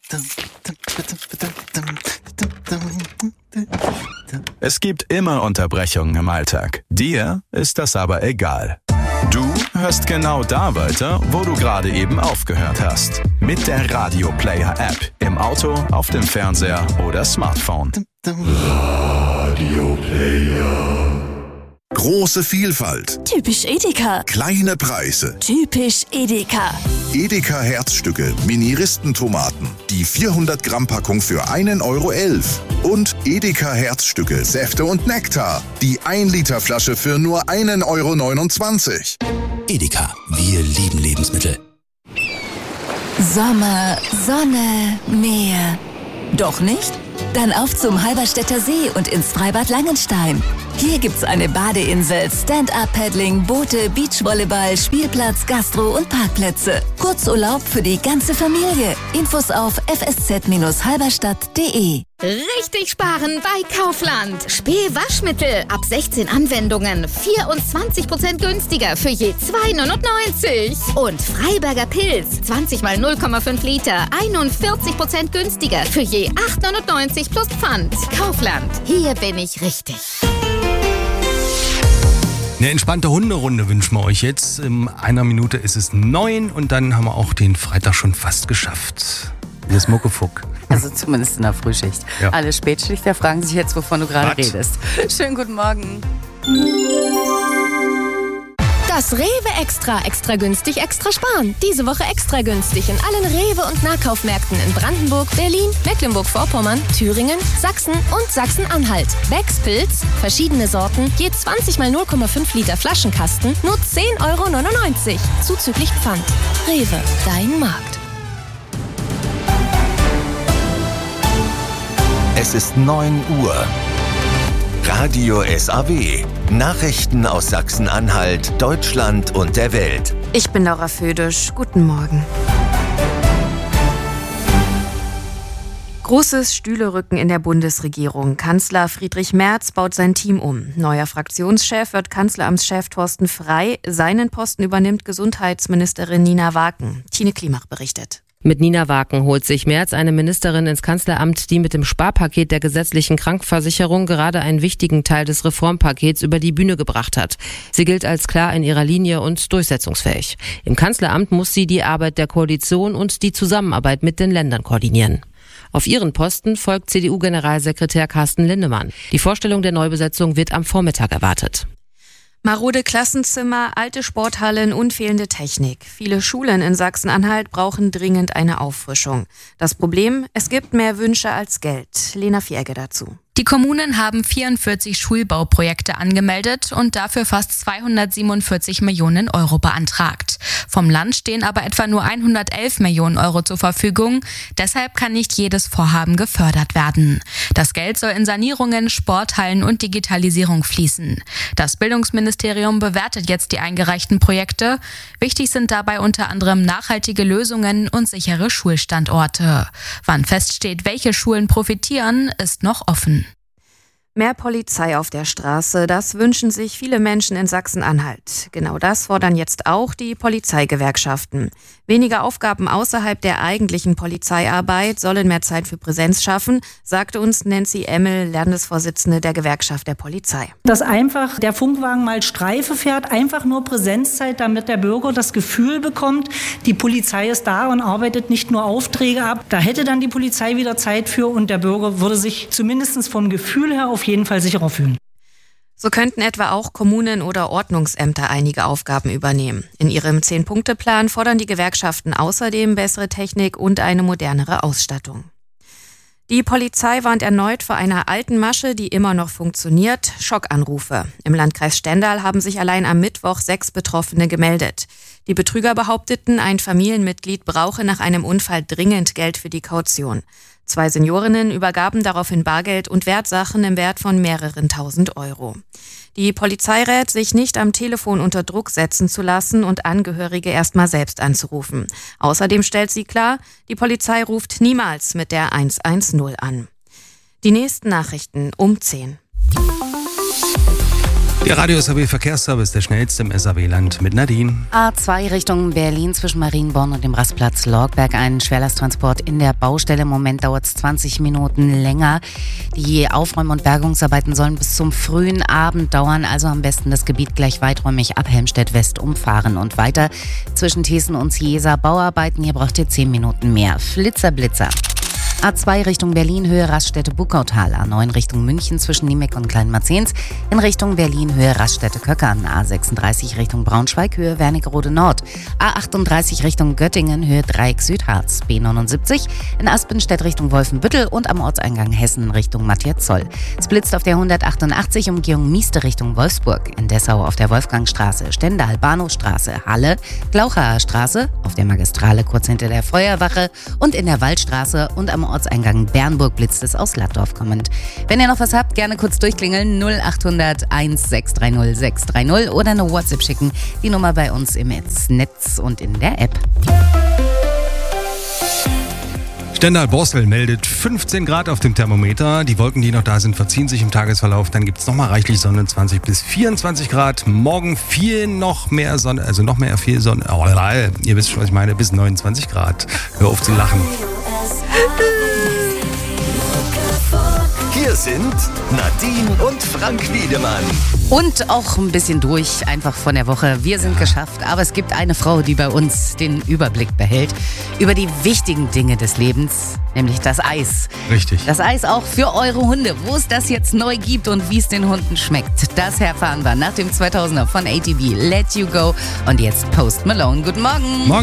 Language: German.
Es gibt immer Unterbrechungen im Alltag. Dir ist das aber egal. Du hörst genau da weiter, wo du gerade eben aufgehört hast. Mit der Radio Player App. Im Auto, auf dem Fernseher oder Smartphone. Radio Player. Große Vielfalt. Typisch Edeka. Kleine Preise. Typisch Edeka. Edeka Herzstücke, Mini-Ristentomaten. Die 400 Gramm Packung für 1,11 Euro. Und Edeka Herzstücke, Säfte und Nektar. Die 1 Liter Flasche für nur 1,29 Euro. Edeka, wir lieben Lebensmittel. Sommer, Sonne, Meer. Doch nicht? Dann auf zum Halberstädter See und ins Freibad Langenstein. Hier gibt's eine Badeinsel, Stand-Up-Paddling, Boote, Beachvolleyball, Spielplatz, Gastro und Parkplätze. Kurzurlaub für die ganze Familie. Infos auf fsz-halberstadt.de. Richtig sparen bei Kaufland. Spee-Waschmittel ab 16 Anwendungen 24% günstiger für je 2,99. Und Freiberger Pilz 20 mal 0,5 Liter 41% günstiger für je 8,99 plus Pfand. Kaufland, hier bin ich richtig. Eine entspannte Hunderunde wünschen wir euch jetzt. In einer Minute ist es 9 und dann haben wir auch den Freitag schon fast geschafft. Hier ist Muckefuck. Also zumindest in der Frühschicht. Ja. Alle Spätschichter fragen sich jetzt, wovon du gerade redest. Schönen guten Morgen. Das Rewe Extra günstig, extra sparen. Diese Woche extra günstig in allen Rewe- und Nahkaufmärkten in Brandenburg, Berlin, Mecklenburg-Vorpommern, Thüringen, Sachsen und Sachsen-Anhalt. Becks Pilz, verschiedene Sorten, je 20 mal 0,5 Liter Flaschenkasten, nur 10,99 Euro. Zuzüglich Pfand. Rewe, dein Markt. Es ist 9 Uhr. Radio SAW. Nachrichten aus Sachsen-Anhalt, Deutschland und der Welt. Ich bin Laura Födisch. Guten Morgen. Großes Stühlerücken in der Bundesregierung. Kanzler Friedrich Merz baut sein Team um. Neuer Fraktionschef wird Kanzleramtschef Thorsten Frey. Seinen Posten übernimmt Gesundheitsministerin Nina Waken. Tine Klimach berichtet. Mit Nina Waken holt sich Merz eine Ministerin ins Kanzleramt, die mit dem Sparpaket der gesetzlichen Krankenversicherung gerade einen wichtigen Teil des Reformpakets über die Bühne gebracht hat. Sie gilt als klar in ihrer Linie und durchsetzungsfähig. Im Kanzleramt muss sie die Arbeit der Koalition und die Zusammenarbeit mit den Ländern koordinieren. Auf ihren Posten folgt CDU-Generalsekretär Carsten Lindemann. Die Vorstellung der Neubesetzung wird am Vormittag erwartet. Marode Klassenzimmer, alte Sporthallen und fehlende Technik. Viele Schulen in Sachsen-Anhalt brauchen dringend eine Auffrischung. Das Problem, es gibt mehr Wünsche als Geld. Lena Fierge dazu. Die Kommunen haben 44 Schulbauprojekte angemeldet und dafür fast 247 Millionen Euro beantragt. Vom Land stehen aber etwa nur 111 Millionen Euro zur Verfügung. Deshalb kann nicht jedes Vorhaben gefördert werden. Das Geld soll in Sanierungen, Sporthallen und Digitalisierung fließen. Das Bildungsministerium bewertet jetzt die eingereichten Projekte. Wichtig sind dabei unter anderem nachhaltige Lösungen und sichere Schulstandorte. Wann feststeht, welche Schulen profitieren, ist noch offen. Mehr Polizei auf der Straße, das wünschen sich viele Menschen in Sachsen-Anhalt. Genau das fordern jetzt auch die Polizeigewerkschaften. Weniger Aufgaben außerhalb der eigentlichen Polizeiarbeit sollen mehr Zeit für Präsenz schaffen, sagte uns Nancy Emmel, Landesvorsitzende der Gewerkschaft der Polizei. Dass einfach der Funkwagen mal Streife fährt, einfach nur Präsenzzeit, damit der Bürger das Gefühl bekommt, die Polizei ist da und arbeitet nicht nur Aufträge ab. Da hätte dann die Polizei wieder Zeit für und der Bürger würde sich zumindest vom Gefühl her auf jeden Fall sicherer fühlen. So könnten etwa auch Kommunen oder Ordnungsämter einige Aufgaben übernehmen. In ihrem 10-Punkte-Plan fordern die Gewerkschaften außerdem bessere Technik und eine modernere Ausstattung. Die Polizei warnt erneut vor einer alten Masche, die immer noch funktioniert: Schockanrufe. Im Landkreis Stendal haben sich allein am Mittwoch 6 Betroffene gemeldet. Die Betrüger behaupteten, ein Familienmitglied brauche nach einem Unfall dringend Geld für die Kaution. 2 Seniorinnen übergaben daraufhin Bargeld und Wertsachen im Wert von mehreren tausend Euro. Die Polizei rät, sich nicht am Telefon unter Druck setzen zu lassen und Angehörige erstmal selbst anzurufen. Außerdem stellt sie klar, die Polizei ruft niemals mit der 110 an. Die nächsten Nachrichten um 10. Der Radio SAW Verkehrsservice, der schnellste im SAW-Land mit Nadine. A2 Richtung Berlin zwischen Marienborn und dem Rastplatz Lorgberg. Ein Schwerlasttransport in der Baustelle. Im Moment dauert es 20 Minuten länger. Die Aufräum- und Bergungsarbeiten sollen bis zum frühen Abend dauern. Also am besten das Gebiet gleich weiträumig ab Helmstedt West umfahren und weiter. Zwischen Thesen und Ciesa Bauarbeiten. Hier braucht ihr 10 Minuten mehr. Flitzer, Blitzer. A2 Richtung Berlin, Höhe Raststätte-Buckautal. A9 Richtung München zwischen Niemek und Kleinmarzens. In Richtung Berlin, Höhe Raststätte-Köckern. A36 Richtung Braunschweig, Höhe Wernigerode Nord. A38 Richtung Göttingen, Höhe Dreieck Südharz. B79 in Aspenstedt Richtung Wolfenbüttel und am Ortseingang Hessen Richtung Matthias-Zoll. Es blitzt auf der 188 Umgehung Mieste Richtung Wolfsburg. In Dessau auf der Wolfgangstraße, Stendal, Bahnhofstraße, Halle, Glauchaer Straße, auf der Magistrale kurz hinter der Feuerwache und in der Waldstraße und am Ortseingang Bernburg blitzt es aus Laddorf kommend. Wenn ihr noch was habt, gerne kurz durchklingeln 0800 1630 630 oder eine WhatsApp schicken. Die Nummer bei uns im Netz und in der App. Stendal-Borstel meldet 15 Grad auf dem Thermometer. Die Wolken, die noch da sind, verziehen sich im Tagesverlauf. Dann gibt es nochmal reichlich Sonne, 20 bis 24 Grad. Morgen noch mehr Sonne, also noch mehr viel Sonne. Oh, ihr wisst schon, was ich meine, bis 29 Grad. Hör auf zu lachen. Hier sind Nadine und Frank Wiedemann. Und auch ein bisschen durch, einfach von der Woche. Wir sind geschafft, aber es gibt eine Frau, die bei uns den Überblick behält über die wichtigen Dinge des Lebens, nämlich das Eis. Richtig. Das Eis auch für eure Hunde, wo es das jetzt neu gibt und wie es den Hunden schmeckt. Das erfahren wir nach dem 2000er von ATV, Let You Go. Und jetzt Post Malone. Guten Morgen. Morgen.